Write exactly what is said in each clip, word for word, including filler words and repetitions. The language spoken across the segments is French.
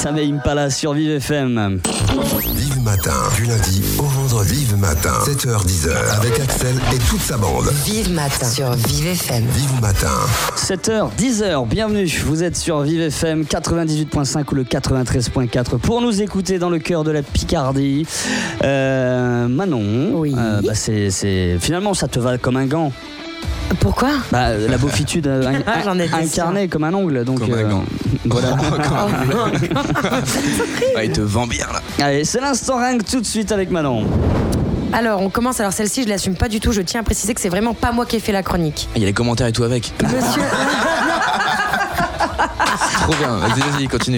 Tame Impala sur Vive F M. Vive Matin, du lundi au vendredi. Vive Matin, sept heures dix heures, avec Axel et toute sa bande. Vive Matin sur Vive F M. Vive Matin. sept heures dix heures, bienvenue. Vous êtes sur Vive F M quatre-vingt-dix-huit virgule cinq ou le quatre-vingt-treize virgule quatre pour nous écouter dans le cœur de la Picardie. Euh, Manon, oui. euh, bah c'est, c'est... finalement ça te va comme un gant. Pourquoi ? Bah, la beaufitude un, J'en étais incarnée sûre. comme un ongle. Donc, comme un euh, gant. Voilà. Ah, il te vend bien là. Allez, c'est l'instant ring tout de suite avec Manon. Alors, on commence. Alors, celle-ci, je l'assume pas du tout. Je tiens à préciser que c'est vraiment pas moi qui ai fait la chronique. Il y a les commentaires et tout avec. Monsieur. Trop bien, vas-y, vas-y, continue.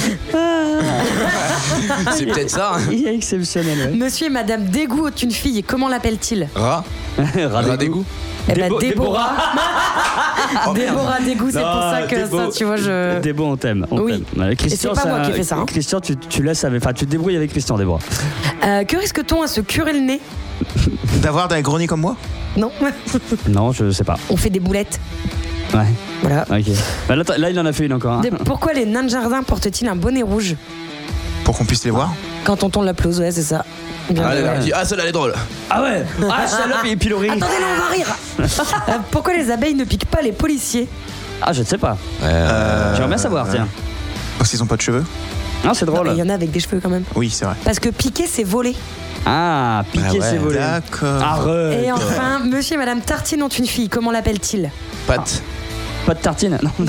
C'est peut-être ça. Hein. Il est exceptionnel. Ouais. Monsieur et Madame Dégout ont une fille. Comment l'appelle-t-il ? Rat Rat d'égout. Eh ben, Débo- Déborah. Déborah Dégout, c'est pour ça que Débo- ça, tu vois, je. Débo, on t'aime. On Oui. t'aime. Ouais, Christian, Et c'est pas ça- moi qui ai fait ça, hein. Christian, tu, tu laisses avec. Enfin, tu te débrouilles avec Christian, Déborah. Euh, que risque-t-on à se curer le nez ? D'avoir des gros nez comme moi ? Non. Non, je sais pas. On fait des boulettes. Ouais. Voilà. Ok. Bah, là, là, il en a fait une encore. Hein. Des- Pourquoi les nains de jardin portent-ils un bonnet rouge ? Pour qu'on puisse les voir ? Quand on tourne la pelouse, ouais, c'est ça. Bien Ah, joué. là, là, ah, celle-là, elle est drôle. Ah ouais. Ah, salope et puis le rire. Attendez, là, on va rire. Euh, pourquoi les abeilles ne piquent pas les policiers ? Ah, je ne sais pas. Euh... J'aimerais bien savoir, tiens. Parce qu'ils ont pas de cheveux ? Ah, c'est drôle. Il y en a avec des cheveux quand même. Oui, c'est vrai. Parce que piquer, c'est voler. Ah, piquer, Ah ouais. c'est voler. D'accord. Arrête. Et enfin, monsieur et madame Tartine ont une fille. Comment l'appelle-t-il ? Pat. Pas de tartine. Non.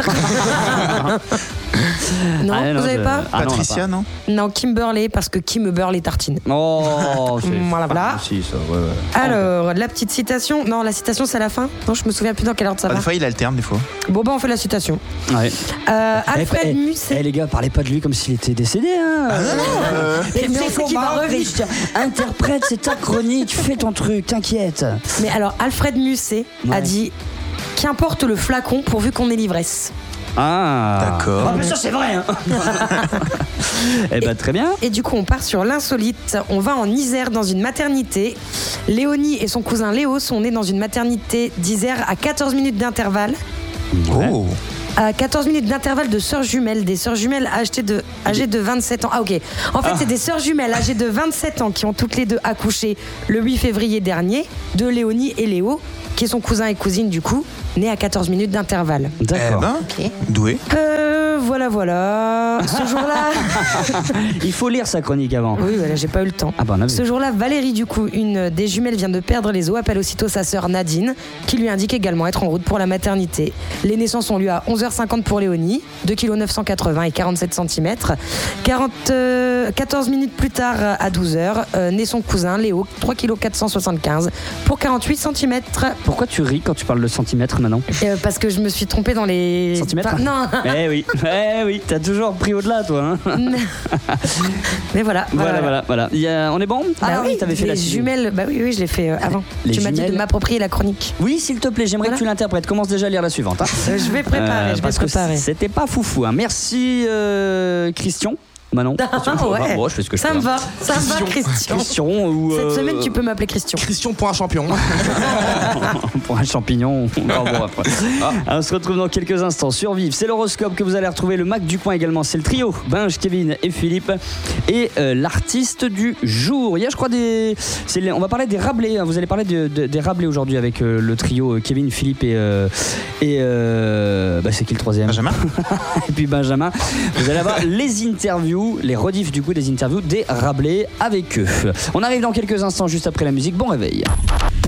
Non, Ah, vous je- avez pas ? Ah, non, on Patricia, non ? Non, Kimberley, parce que qui me beurre les tartines. Oh, c'est Voilà, voilà. Si, ça, ouais, ouais. Alors, la petite citation. Non, la citation, c'est à la fin. Non, je me souviens plus dans quel ordre ça Ah, va. des fois, il alterne, des fois. Bon, bah, on fait la citation. Ouais. Euh, Alfred Eh, eh, Musset. Eh les gars, parlez pas de lui comme s'il était décédé. Hein. Mais Mais c'est qui va revivre. Interprète, c'est ta chronique, fais ton truc, t'inquiète. Mais alors, Alfred Musset a Ouais. dit qu'importe le flacon pourvu qu'on ait l'ivresse. Ah. D'accord. Ah, mais ça c'est vrai. Hein. Eh ben très bien. Et du coup, on part sur l'insolite. On va en Isère dans une maternité. Léonie et son cousin Léo sont nés dans une maternité d'Isère à quatorze minutes d'intervalle. Oh. À quatorze minutes d'intervalle de sœurs jumelles. Des sœurs jumelles âgées de, âgées de vingt-sept ans. Ah, ok. En fait, c'est des sœurs jumelles âgées de vingt-sept ans qui ont toutes les deux accouché le huit février dernier de Léonie et Léo, qui sont cousins et cousines du coup, nés à quatorze minutes d'intervalle. Eh D'accord. ben, Ok. doué. Euh, voilà, voilà. Ce jour-là. Il faut lire sa chronique avant. Oui, voilà, j'ai pas eu le temps. Ah bah on a vu. Ce jour-là, Valérie, du coup, une des jumelles vient de perdre les os, appelle aussitôt sa sœur Nadine, qui lui indique également être en route pour la maternité. Les naissances ont lieu à onze heures cinquante pour Léonie, deux virgule neuf cent quatre-vingts kilos et quarante-sept centimètres. quarante, euh, quatorze minutes plus tard, à douze heures, euh, naît son cousin Léo, trois virgule quatre cent soixante-quinze kilos pour quarante-huit centimètres. Pourquoi tu ris quand tu parles de centimètres maintenant? Euh, parce que je me suis trompée dans les... Centimètres? Enfin, non. Eh oui, eh oui, t'as toujours pris au-delà toi. Hein. Mais voilà. Voilà, voilà, voilà. Il y a- On est bon? Bah Ah oui, t'avais fait les la jumelles. Bah oui, oui, je l'ai fait euh, avant. Les tu m'as dit de jumelles. m'approprier la chronique. Oui, s'il te plaît, j'aimerais Voilà. que tu l'interprètes. Commence déjà à lire la suivante. Hein. Euh, je vais préparer, Euh, je vais parce que préparer. c'était pas foufou. Hein. Merci euh, Christian. Manon. Ah, ouais. Bon, je fais ce que je Ça peux. me va, ça me va, Christian. Christian. Christian ou Cette euh, semaine, tu peux m'appeler Christian. Christian pour un champion. pour un champignon. Enfin, bon, après. Ah, on se retrouve dans quelques instants sur Vive. C'est l'horoscope que vous allez retrouver. Le Mac du coin également. C'est le trio Binge, Kevin et Philippe. Et euh, l'artiste du jour. Il y a, je crois, des. c'est les- On va parler des Rabelais. Hein. Vous allez parler de- de- des Rabelais aujourd'hui avec euh, le trio euh, Kevin, Philippe et. Euh, et euh, bah, c'est qui le troisième? Benjamin. Et puis Benjamin. Vous allez avoir les interviews, les rediffs du coup des interviews des Rabelais avec eux. On arrive dans quelques instants juste après la musique. Bon réveil.